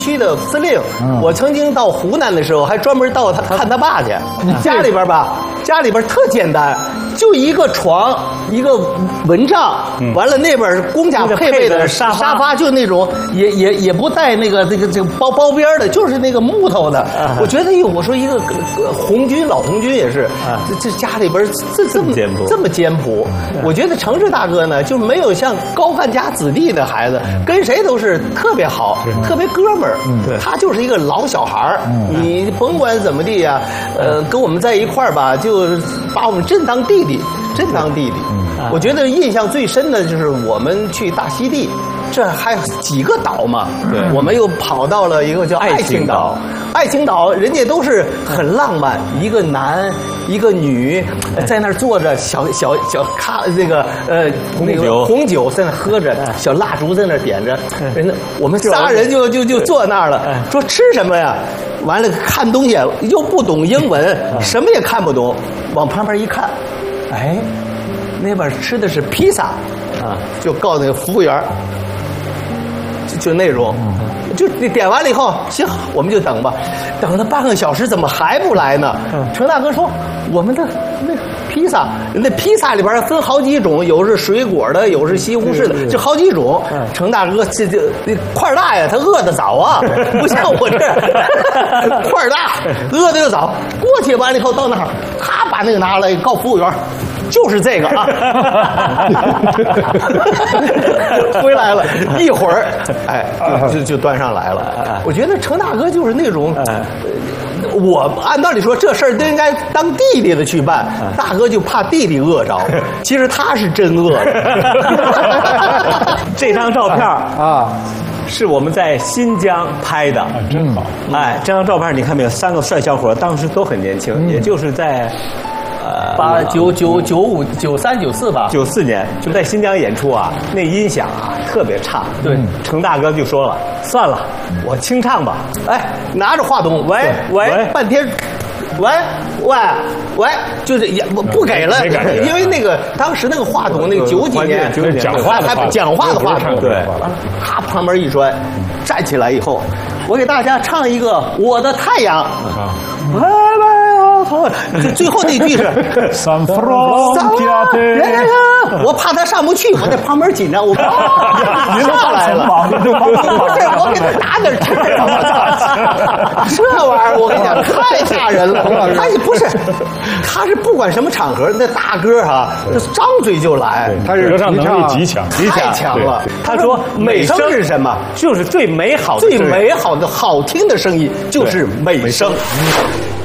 区的司令，我曾经到湖南的时候，还专门到他看他爸去。家里边吧，家里边特简单，就一个床，一个蚊帐，完了那边公家配备的沙发，就那种也不带那个这个包边的，就是那个木头的。我觉得，我说一个老红军也是，这家里边这么简朴。我觉得城市大哥呢，就没有像高干家子弟的孩子，跟谁都是特别好，特别哥们儿。他就是一个老小孩儿，你甭管怎么地呀，跟我们在一块儿吧，就把我们真当弟弟。我觉得印象最深的就是我们去大溪地，这还有几个岛嘛，我们又跑到了一个叫爱情岛。爱情岛人家都是很浪漫，一个男一个女在那儿坐着，小那个红酒在那喝着，小蜡烛在那点着，人家我们仨人就坐那儿了，说吃什么呀？完了看东西又不懂英文，什么也看不懂，往旁边一看，哎，那边吃的是披萨啊，就告诉那个服务员，就那种。就你点完了以后，行，我们就等吧。等了半个小时，怎么还不来呢？程大哥说，我们的那披萨，那披萨里边分好几种，有是水果的，有是西红柿的，就好几种。程大哥这块大呀，他饿得早啊，不像我这块大，饿得又早。过去完了以后到那儿，他把那个拿来告服务员。就是这个啊，回来了一会儿，哎，就端上来了。我觉得程大哥就是那种，我按道理说这事儿都应该当弟弟的去办，大哥就怕弟弟饿着，其实他是真饿了。 这张照片啊，是我们在新疆拍的， 真好。 哎，这张照片你看没有？三个帅小伙当时都很年轻，也就是在。 95、93、94吧 ，94年就在新疆演出啊，那音响啊特别差。 对， 程大哥就说了，算了，我清唱吧。 哎，拿着话筒，喂，半天，喂，就是也不给了，因为那个当时那个话筒，那个90几年就是讲话的话筒， 对，他旁边一摔，站起来以后，我给大家唱一个《我的太阳》。最后那句是我怕他上不去，我在旁边紧张，我上来了，我给他打点吃，这玩意儿我跟你讲太吓人了。他也不是，他是不管什么场合，那大哥哈，张嘴就来， 他是歌唱能力极强， 太强了。 他说美声是什么？ 就是最美好的、 好听的声音就是美声。